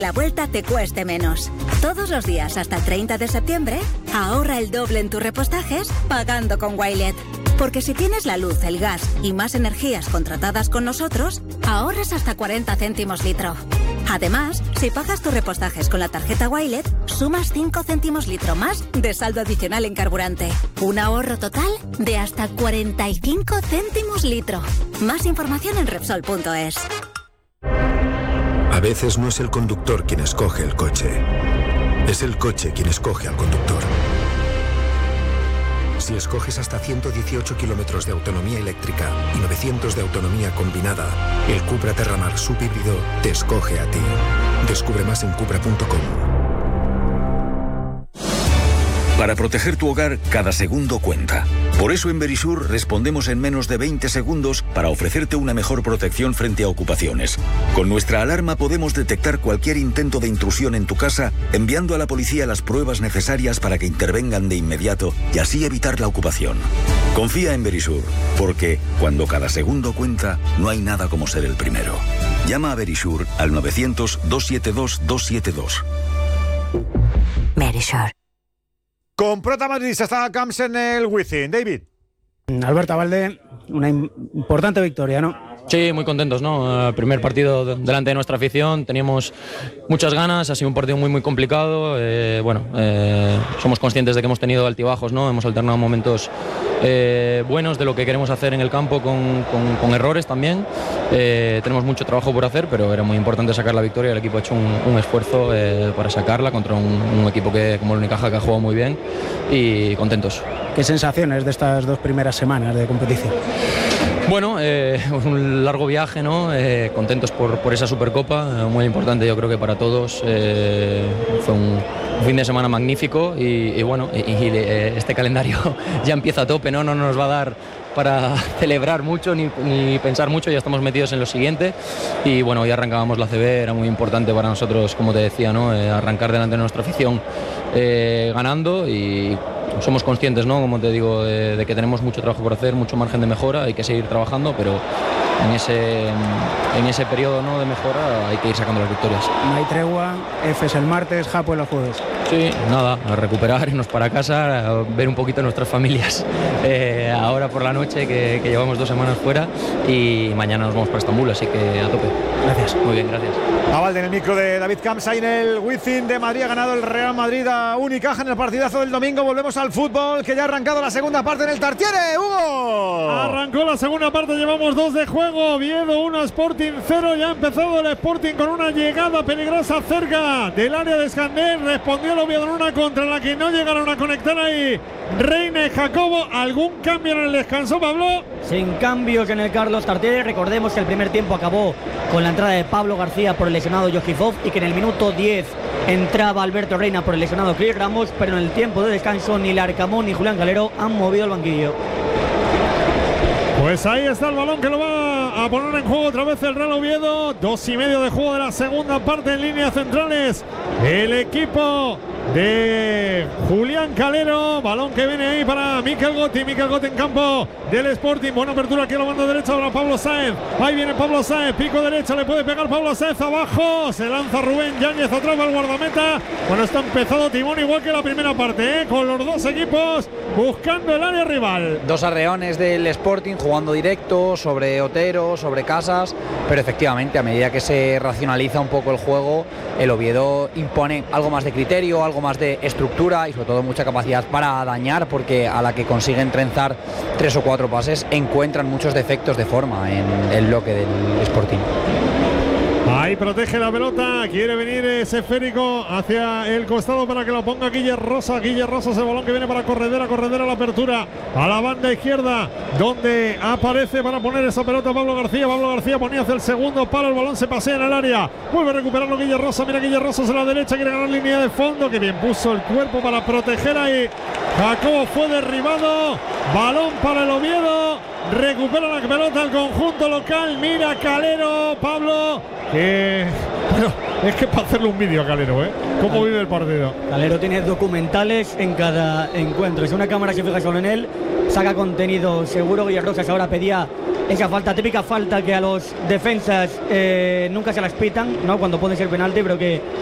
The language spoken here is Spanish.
la vuelta te cueste menos. Todos los días hasta el 30 de septiembre, ahorra el doble en tus repostajes pagando con Wilet. Porque si tienes la luz, el gas y más energías contratadas con nosotros, ahorras hasta 40 céntimos litro. Además, si pagas tus repostajes con la tarjeta Wilet, sumas 5 céntimos litro más de saldo adicional en carburante. Un ahorro total de hasta 45 céntimos litro. Más información en Repsol.es. A veces no es el conductor quien escoge el coche, es el coche quien escoge al conductor. Si escoges hasta 118 kilómetros de autonomía eléctrica y 900 de autonomía combinada, el Cupra Terramar subhíbrido te escoge a ti. Descubre más en Cupra.com. Para proteger tu hogar, cada segundo cuenta. Por eso en Verisur respondemos en menos de 20 segundos para ofrecerte una mejor protección frente a ocupaciones. Con nuestra alarma podemos detectar cualquier intento de intrusión en tu casa, enviando a la policía las pruebas necesarias para que intervengan de inmediato y así evitar la ocupación. Confía en Verisur, porque cuando cada segundo cuenta, no hay nada como ser el primero. Llama a Verisur al 900-272-272. Verisur. Con protagonistas está Camps en el Wizzing. David. Alberto Valde, una importante victoria, ¿no? Sí, muy contentos, ¿no? Primer partido delante de nuestra afición, teníamos muchas ganas, ha sido un partido muy complicado, somos conscientes de que hemos tenido altibajos, ¿no? Hemos alternado momentos buenos de lo que queremos hacer en el campo con errores también, tenemos mucho trabajo por hacer, pero era muy importante sacar la victoria, el equipo ha hecho un esfuerzo para sacarla contra un equipo que, como el Unicaja, que ha jugado muy bien y contentos. ¿Qué sensaciones de estas 2 primeras semanas de competición? Bueno, un largo viaje, ¿no? Contentos por esa Supercopa, muy importante yo creo que para todos. Fue un fin de semana magnífico y este calendario ya empieza a tope, ¿no? No nos va a dar para celebrar mucho ni pensar mucho, ya estamos metidos en lo siguiente y bueno, hoy arrancábamos la CB, era muy importante para nosotros, como te decía, ¿no? Arrancar delante de nuestra afición ganando y somos conscientes, ¿no? Como te digo, de que tenemos mucho trabajo por hacer, mucho margen de mejora, hay que seguir trabajando, pero en ese periodo, ¿no?, de mejora hay que ir sacando las victorias. No hay tregua, EFES el martes, Japo el jueves. Sí, nada, a recuperar, irnos para casa, a ver un poquito nuestras familias ahora por la noche, que llevamos 2 semanas fuera y mañana nos vamos para Estambul, así que a tope. Gracias. Muy bien, gracias. A Valde en el micro de David Camps, ahí en el Wizzing de Madrid. Ha ganado el Real Madrid a Unicaja en el partidazo del domingo. Volvemos al fútbol, que ya ha arrancado la segunda parte en el Tartiere. ¡Hugo! Arrancó la segunda parte, llevamos 2 de juego. Oviedo 1, Sporting 0. Ya ha empezado el Sporting con una llegada peligrosa cerca del área de Escandel. Respondió el Oviedo en una contra la que no llegaron a conectar ahí Reina y Jacobo. ¿Algún cambio en el descanso, Pablo? Sin cambio que en el Carlos Tartiere. Recordemos que el primer tiempo acabó con la entrada de Pablo García por el lesionado Yojifov y que en el minuto 10 entraba Alberto Reina por el lesionado Chris Ramos, pero en el tiempo de descanso ni Larcamón ni Julián Calero han movido el banquillo. Pues ahí está el balón que lo va a poner en juego otra vez el Real Oviedo. 2:30 de juego de la segunda parte en líneas centrales. El equipo de Julián Calero. Balón que viene ahí para Mikel Gotti. Mikel Gotti en campo del Sporting. Buena apertura aquí a la banda derecha. Ahora Pablo Sáenz. Ahí viene Pablo Sáenz. Pico derecho. Le puede pegar Pablo Sáenz abajo. Se lanza Rubén Yáñez atrás al guardameta. Bueno, está empezado timón igual que la primera parte, con los dos equipos buscando el área rival. 2 arreones del Sporting jugando directo sobre Otero, sobre Casas, pero efectivamente a medida que se racionaliza un poco el juego, el Oviedo impone algo más de criterio, algo más de estructura y sobre todo mucha capacidad para dañar, porque a la que consiguen trenzar 3 o 4 pases encuentran muchos defectos de forma en el bloque del Sporting. Ahí protege la pelota, quiere venir ese esférico hacia el costado para que lo ponga Guille Rosa. Guille Rosa, ese balón que viene para Corredera la apertura a la banda izquierda, donde aparece para poner esa pelota Pablo García. Pablo García ponía hacia el segundo palo, el balón se pasea en el área, vuelve a recuperarlo Guille Rosa. Mira Guille Rosa hacia la derecha, quiere ganar línea de fondo, que bien puso el cuerpo para proteger ahí. Jacobo fue derribado, balón para el Oviedo, recupera la pelota el conjunto local. Mira Calero, Pablo, que Bueno, es que para hacerle un vídeo a Calero, cómo vive el partido. Calero tiene documentales en cada encuentro. Si una cámara se fija solo en él, saca contenido seguro. Villarrosas ahora pedía esa falta, típica falta que a los defensas nunca se las pitan, ¿no? Cuando puede ser penalti, pero que